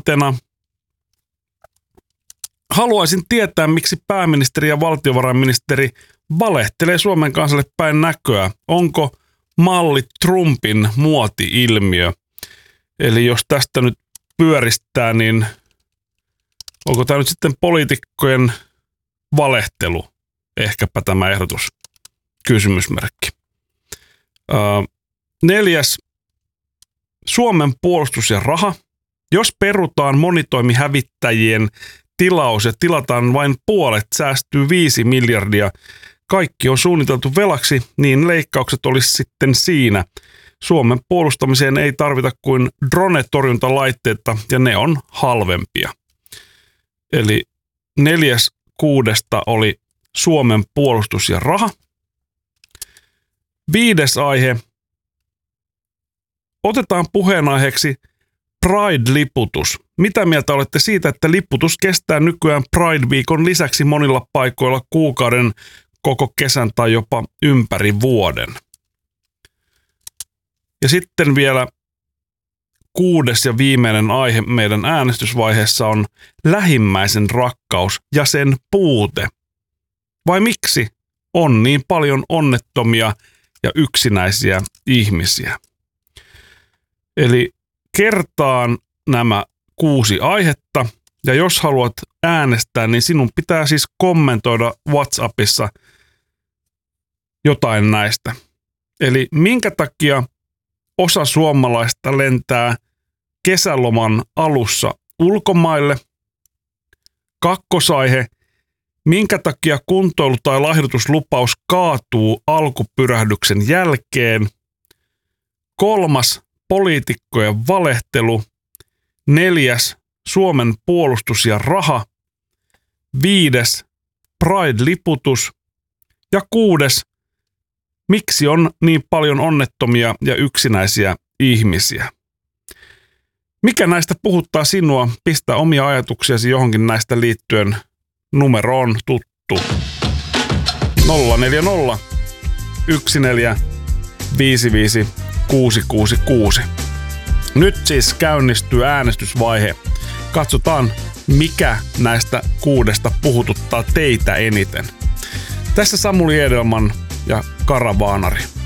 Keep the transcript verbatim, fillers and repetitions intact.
kolmantena haluaisin tietää, miksi pääministeri ja valtiovarainministeri valehtelee Suomen kansalle päin näköä. Onko malli Trumpin muoti-ilmiö? Eli jos tästä nyt pyöristää, niin onko tämä nyt sitten poliitikkojen valehtelu? Ehkäpä tämä ehdotus. Kysymysmerkki. Öö, neljäs. Suomen puolustus ja raha. Jos perutaan monitoimihävittäjien tilaus ja tilataan vain puolet, säästyy viisi miljardia. Kaikki on suunniteltu velaksi, niin leikkaukset olisi sitten siinä. Suomen puolustamiseen ei tarvita kuin drone-torjuntalaitteita ja ne on halvempia. Eli neljäs kuudesta oli Suomen puolustus ja raha. Viides aihe. Otetaan puheenaiheeksi Pride-liputus. Mitä mieltä olette siitä, että liputus kestää nykyään Pride-viikon lisäksi monilla paikoilla kuukauden, koko kesän tai jopa ympäri vuoden? Ja sitten vielä kuudes ja viimeinen aihe meidän äänestysvaiheessa on lähimmäisen rakkaus ja sen puute. Vai miksi on niin paljon onnettomia ja yksinäisiä ihmisiä? Eli kertaan nämä kuusi aihetta, ja jos haluat äänestää, niin sinun pitää siis kommentoida WhatsAppissa jotain näistä. Eli minkä takia osa suomalaista lentää kesäloman alussa ulkomaille? Kakkosaihe, minkä takia kuntoilu- tai lahjoituslupaus kaatuu alkupyrähdyksen jälkeen? Kolmas, poliitikkojen valehtelu. Neljäs, Suomen puolustus ja raha. Viides, Pride-liputus. Ja kuudes, miksi on niin paljon onnettomia ja yksinäisiä ihmisiä? Mikä näistä puhuttaa sinua? Pistä omia ajatuksiasi johonkin näistä liittyen. Numero on tuttu. nolla neljä nolla yksi neljä viisi viisi kuusi kuusi kuusi. Nyt siis käynnistyy äänestysvaihe. Katsotaan, mikä näistä kuudesta puhututtaa teitä eniten. Tässä Samuli Edelman ja Karavaanari.